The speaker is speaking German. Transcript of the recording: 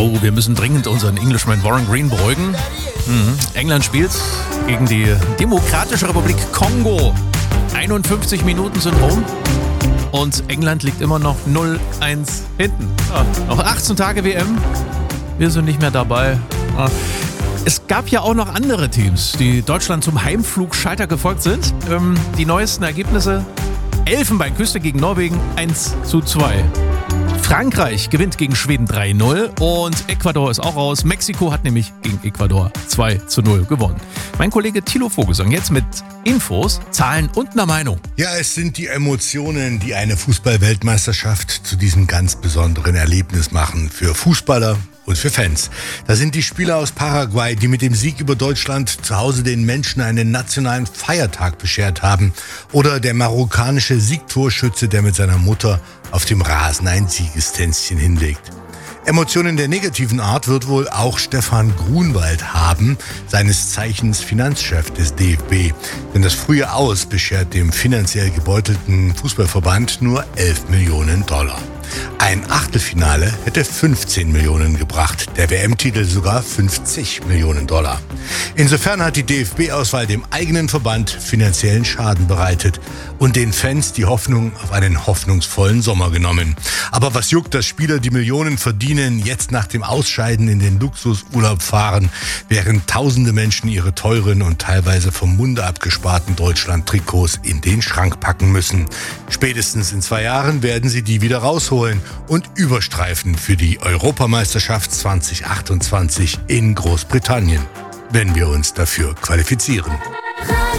Oh, wir müssen dringend unseren Englishman Warren Green beruhigen. England spielt gegen die Demokratische Republik Kongo. 51 Minuten sind rum und England liegt immer noch 0-1 hinten. Noch 18 Tage WM, wir sind nicht mehr dabei. Es gab ja auch noch andere Teams, die Deutschland zum Heimflugschalter gefolgt sind. Die neuesten Ergebnisse: Elfenbeinküste gegen Norwegen 1:2. Frankreich gewinnt gegen Schweden 3:0 und Ecuador ist auch raus. Mexiko hat nämlich gegen Ecuador 2:0 gewonnen. Mein Kollege Thilo Vogelsang jetzt mit Infos, Zahlen und einer Meinung. Ja, es sind die Emotionen, die eine Fußball-Weltmeisterschaft zu diesem ganz besonderen Erlebnis machen. Für Fußballer und für Fans. Da sind die Spieler aus Paraguay, die mit dem Sieg über Deutschland zu Hause den Menschen einen nationalen Feiertag beschert haben. Oder der marokkanische Siegtorschütze, der mit seiner Mutter auf dem Rasen ein Siegestänzchen hinlegt. Emotionen der negativen Art wird wohl auch Stefan Grunwald haben, seines Zeichens Finanzchef des DFB. Denn das frühe Aus beschert dem finanziell gebeutelten Fußballverband nur 11 Millionen $. Ein Achtelfinale hätte 15 Millionen gebracht, der WM-Titel sogar 50 Millionen $. Insofern hat die DFB-Auswahl dem eigenen Verband finanziellen Schaden bereitet und den Fans die Hoffnung auf einen hoffnungsvollen Sommer genommen. Aber was juckt, dass Spieler, die Millionen verdienen, jetzt nach dem Ausscheiden in den Luxusurlaub fahren, während tausende Menschen ihre teuren und teilweise vom Munde abgesparten Deutschland-Trikots in den Schrank packen müssen. Spätestens in 2 Jahren werden sie die wieder rausholen und überstreifen für die Europameisterschaft 2028 in Großbritannien, wenn wir uns dafür qualifizieren.